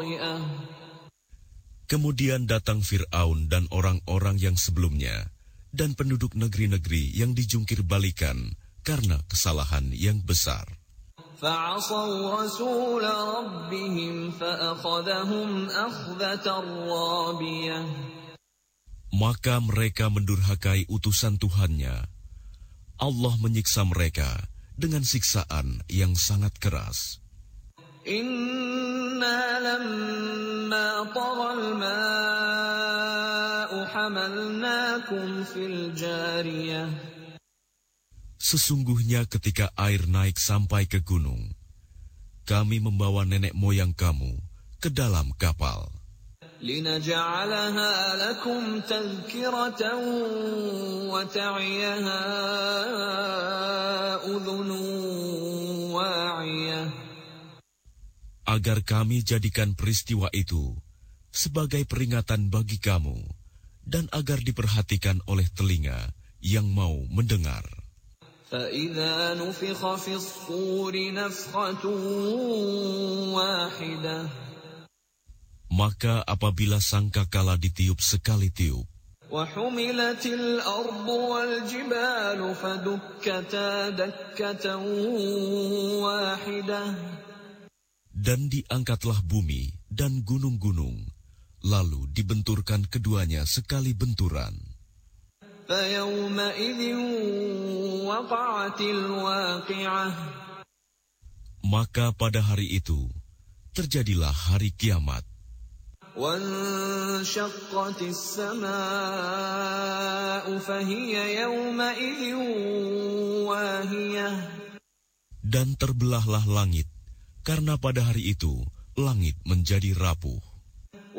Kemudian datang Fir'aun dan orang-orang yang sebelumnya, dan penduduk negeri-negeri yang dijungkir balikan karena kesalahan yang besar. فَعَصَوْا رَسُولَ رَبِّهِمْ فَأَخَذَهُمْ أَخْذَةً رَّابِيَةً. Maka mereka mendurhakai utusan Tuhannya. Allah menyiksa mereka dengan siksaan yang sangat keras. Inna lamma taghal ma'u hamalnakum fil jariyah. Sesungguhnya ketika air naik sampai ke gunung, kami membawa nenek moyang kamu ke dalam kapal. لِنَجْعَلَهَا لَكُمْ تَذْكِرَةً وَتَعِيَهَا أُذُنٌ وَاعِيَةٌ. Agar kami jadikan peristiwa itu sebagai peringatan bagi kamu, dan agar diperhatikan oleh telinga yang mau mendengar. فَإِذَا نُفِخَ فِي الصُّورِ نَفْخَةٌ وَاحِدَةٌ. Maka apabila sangkakala ditiup sekali tiup, وَحُمِلَتِ الْأَرْضُ وَالْجِبَالُ فَدُكَّتَا دَكَّةً وَاحِدَةً. dan diangkatlah bumi dan gunung-gunung, lalu dibenturkan keduanya sekali benturan. فَيَوْمَئِذٍ وَقَعَتِ الْوَاقِعَةُ. Maka pada hari itu terjadilah hari kiamat. وَانشَقَّتِ السَّمَاءُ فَهِيَ يَوْمَئِذٍ وَاهِيَةٌ. Dan terbelahlah langit, karena pada hari itu langit menjadi rapuh.